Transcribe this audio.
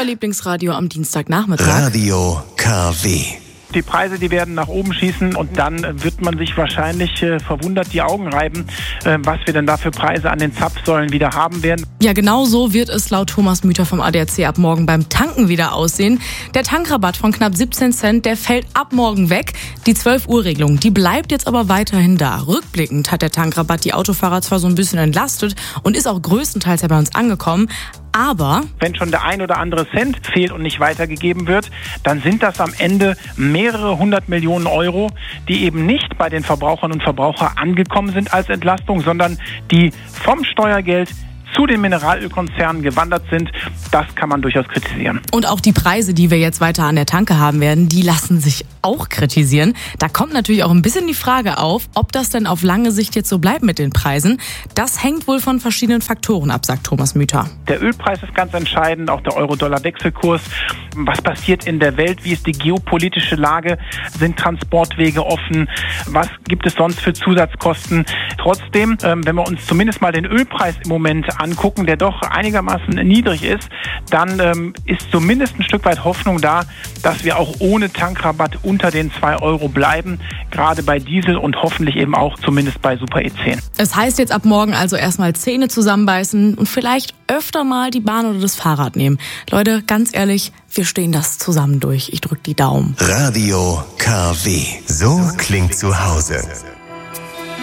Euer Lieblingsradio am Dienstagnachmittag. Radio KW. Die Preise, die werden nach oben schießen und dann wird man sich wahrscheinlich verwundert die Augen reiben, was wir denn da für Preise an den Zapfsäulen wieder haben werden. Ja, genau so wird es laut Thomas Müther vom ADAC ab morgen beim Tanken wieder aussehen. Der Tankrabatt von knapp 17 Cent, der fällt ab morgen weg. Die 12-Uhr-Regelung, die bleibt jetzt aber weiterhin da. Rückblickend hat der Tankrabatt die Autofahrer zwar so ein bisschen entlastet und ist auch größtenteils ja bei uns angekommen. Aber wenn schon der ein oder andere Cent fehlt und nicht weitergegeben wird, dann sind das am Ende mehrere 100 Millionen Euro, die eben nicht bei den Verbrauchern und Verbrauchern angekommen sind als Entlastung, sondern die vom Steuergeld zu den Mineralölkonzernen gewandert sind. Das kann man durchaus kritisieren. Und auch die Preise, die wir jetzt weiter an der Tanke haben werden, die lassen sich auch kritisieren. Da kommt natürlich auch ein bisschen die Frage auf, ob das denn auf lange Sicht jetzt so bleibt mit den Preisen. Das hängt wohl von verschiedenen Faktoren ab, sagt Thomas Müther. Der Ölpreis ist ganz entscheidend, auch der Euro-Dollar-Wechselkurs. Was passiert in der Welt? Wie ist die geopolitische Lage? Sind Transportwege offen? Was gibt es sonst für Zusatzkosten? Trotzdem, wenn wir uns zumindest mal den Ölpreis im Moment angucken, der doch einigermaßen niedrig ist, dann ist zumindest ein Stück weit Hoffnung da, dass wir auch ohne Tankrabatt unter den 2 Euro bleiben, gerade bei Diesel und hoffentlich eben auch zumindest bei Super E10. Es heißt jetzt ab morgen also erstmal Zähne zusammenbeißen und vielleicht öfter mal die Bahn oder das Fahrrad nehmen. Leute, ganz ehrlich, wir stehen das zusammen durch. Ich drücke die Daumen. Radio KW. So klingt zu Hause.